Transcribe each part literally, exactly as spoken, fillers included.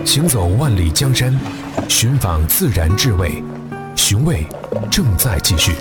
行走万里江山，寻访自然智慧，寻味正在继续。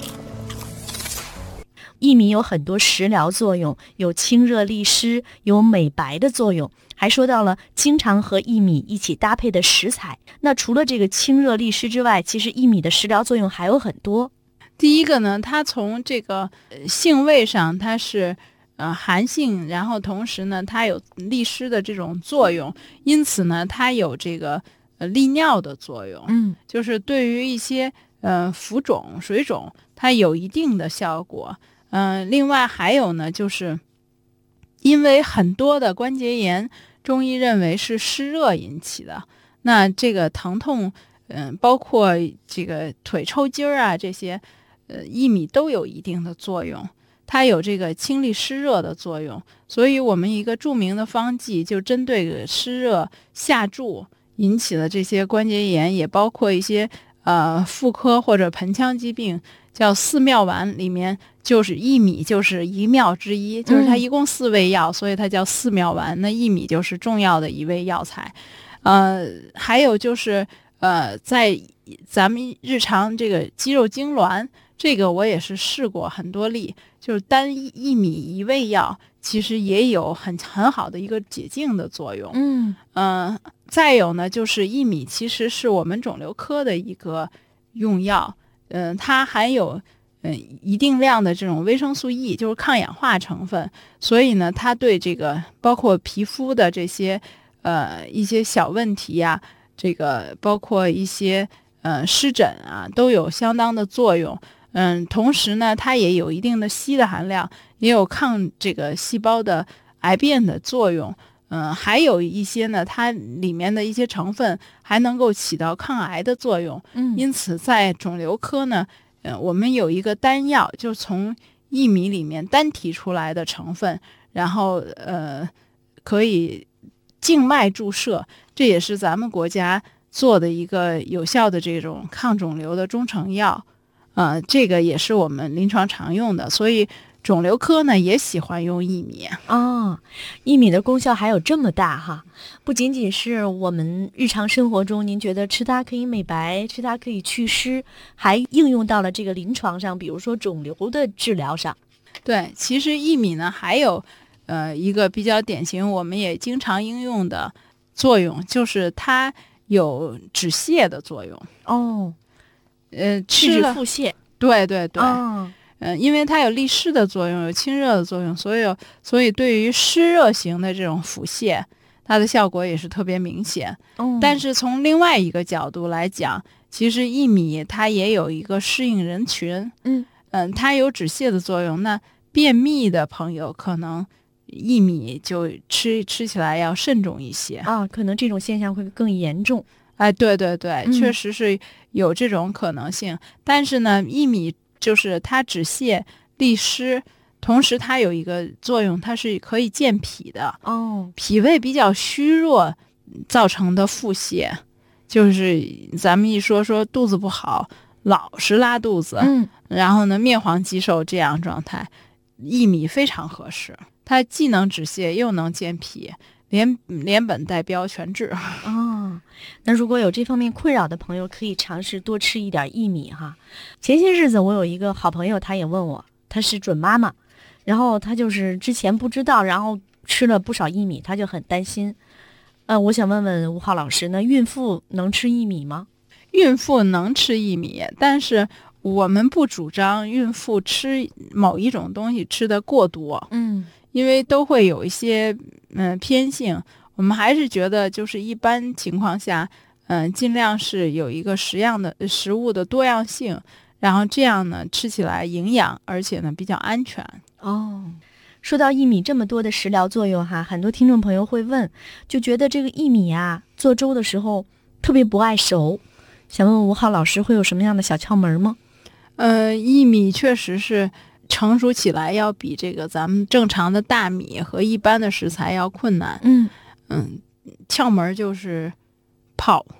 薏米有很多食疗作用，有清热利湿，有美白的作用，还说到了经常和薏米一起搭配的食材。那除了这个清热利湿之外，其实薏米的食疗作用还有很多。 第一个呢，它从这个、呃、性味上它是呃寒性，然后同时呢它有利湿的这种作用，因此呢它有这个呃利尿的作用， 嗯， 就是对于一些呃浮肿水肿它有一定的效果。嗯、呃，另外还有呢，就是因为很多的关节炎，中医认为是湿热引起的，那这个疼痛，嗯、呃，包括这个腿抽筋儿啊这些，呃，薏米都有一定的作用，它有这个清利湿热的作用，所以我们一个著名的方剂就针对湿热下注引起的这些关节炎，也包括一些呃妇科或者盆腔疾病，叫四妙丸，里面就是薏米就是一妙之一，就是它一共四味药，嗯、所以它叫四妙丸。那薏米就是重要的一味药材。呃，还有就是呃，在咱们日常这个肌肉痉挛，这个我也是试过很多例，就是单薏米一味药，其实也有很很好的一个解痉的作用。 嗯嗯、呃，再有呢，就是薏米其实是我们肿瘤科的一个用药。嗯、呃，它含有嗯、呃、一定量的这种维生素 E， 就是抗氧化成分，所以呢，它对这个包括皮肤的这些呃一些小问题呀、啊，这个包括一些呃湿疹啊，都有相当的作用。嗯，同时呢，它也有一定的硒的含量，也有抗这个细胞的癌变的作用。嗯，还有一些呢，它里面的一些成分还能够起到抗癌的作用。 嗯， 因此在肿瘤科呢，呃，我们有一个单药，就从薏米里面单提出来的成分，然后呃，可以静脉注射，这也是咱们国家做的一个有效的这种抗肿瘤的中成药。呃，这个也是我们临床常用的，所以肿瘤科呢也喜欢用薏米。 哦，薏米的功效还有这么大哈！不仅仅是我们日常生活中，您觉得吃它可以美白，吃它可以祛湿，还应用到了这个临床上，比如说肿瘤的治疗上。 对，其实薏米呢还有呃一个比较典型，我们也经常应用的作用，就是它有止泻的作用。 哦， 呃， 去吃了腹泻。 对对对。 哦呃，因为它有利湿的作用，有清热的作用，所以所以对于湿热型的这种腹泻，它的效果也是特别明显。 哦， 但是从另外一个角度来讲，其实薏米它也有一个适应人群。 嗯嗯、呃，它有止泻的作用。那便秘的朋友可能薏米就吃吃起来要慎重一些啊，可能这种现象会更严重。 哎，对对对， 嗯、 确实是有这种可能性。但是呢，薏米就是它止泻利湿，同时它有一个作用，它是可以健脾的。 哦， 脾胃比较虚弱造成的腹泻，就是咱们一说说肚子不好，老是拉肚子， 嗯， 然后呢面黄肌瘦这样状态，薏米非常合适，它既能止泻又能健脾，连连本带标全治。 哦，那如果有这方面困扰的朋友，可以尝试多吃一点薏米哈。前些日子我有一个好朋友，他也问我，他是准妈妈，然后他就是之前不知道，然后吃了不少薏米，他就很担心。呃，我想问问吴浩老师，那孕妇能吃薏米吗？ 孕妇能吃薏米，但是我们不主张孕妇吃某一种东西吃得过多， 嗯， 因为都会有一些嗯、呃、偏性。我们还是觉得就是一般情况下，嗯、呃，尽量是有一个食样的食物的多样性，然后这样呢吃起来营养，而且呢比较安全。 哦，说到薏米这么多的食疗作用哈，很多听众朋友会问，就觉得这个薏米啊做粥的时候特别不爱熟，想问问吴浩老师会有什么样的小窍门吗？ 呃，薏米确实是成熟起来要比这个咱们正常的大米和一般的食材要困难。 嗯嗯，窍门就是泡，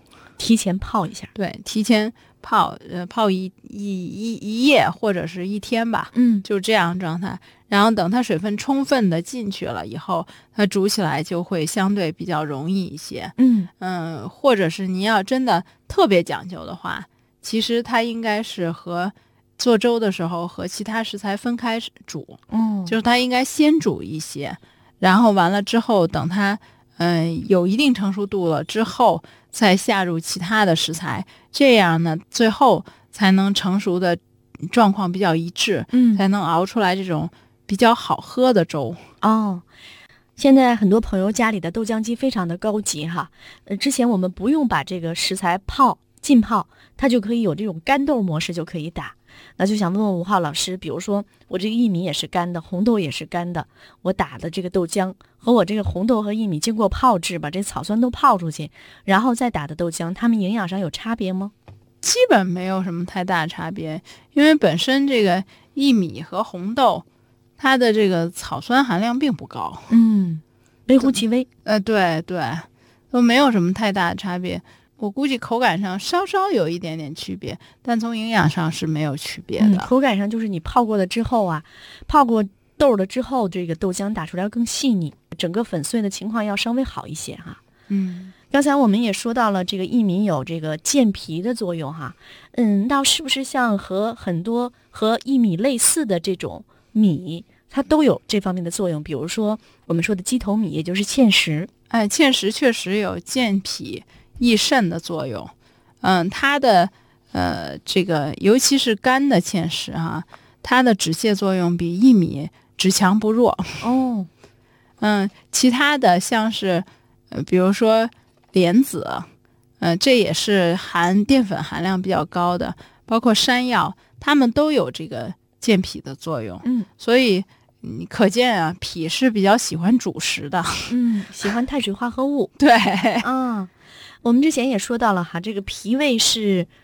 提前泡一下。 对，提前泡，呃，泡一一一一夜或者是一天吧， 嗯， 就这样状态。然后等它水分充分的进去了以后，它煮起来就会相对比较容易一些。 嗯嗯，或者是你要真的特别讲究的话，其实它应该是和做粥的时候和其他食材分开煮， 哦， 就是它应该先煮一些，然后完了之后等它嗯、呃、有一定成熟度了之后，再下入其他的食材，这样呢最后才能成熟的状况比较一致， 嗯， 才能熬出来这种比较好喝的粥。 哦。现在很多朋友家里的豆浆机非常的高级哈，呃，之前我们不用把这个食材泡浸泡，它就可以有这种干豆模式就可以打。那就想问问吴浩老师，比如说我这个薏米也是干的，红豆也是干的，我打的这个豆浆和我这个红豆和薏米经过泡制，把这草酸都泡出去，然后再打的豆浆，它们营养上有差别吗？ 基本没有什么太大差别，因为本身这个薏米和红豆它的这个草酸含量并不高， 嗯，微乎其微。 呃，对对，都没有什么太大的差别。我估计口感上稍稍有一点点区别，但从营养上是没有区别的。 嗯，口感上就是你泡过了之后啊，泡过豆了之后，这个豆浆打出来更细腻，整个粉碎的情况要稍微好一些哈。 嗯， 刚才我们也说到了这个薏米有这个健脾的作用哈，嗯，那是不是像和很多和薏米类似的这种米，它都有这方面的作用？比如说我们说的鸡头米，也就是芡实。 哎，芡实确实有健脾益肾的作用。嗯，它的呃这个尤其是干的芡实哈、啊，它的止泻作用比薏米只强不弱。 哦， 嗯，其他的像是呃比如说莲子，呃这也是含淀粉含量比较高的，包括山药，它们都有这个健脾的作用。 嗯， 所以你可见啊，脾是比较喜欢主食的。 嗯，喜欢碳水化合物。 对， 啊，我们之前也说到了哈，这个脾胃是